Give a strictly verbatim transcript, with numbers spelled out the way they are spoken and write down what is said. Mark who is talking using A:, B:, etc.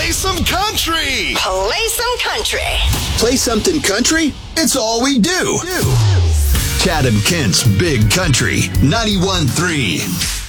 A: Play some country!
B: Play some country.
C: Play something country? It's all we do. Chad and Kent's Big Country ninety-one point three.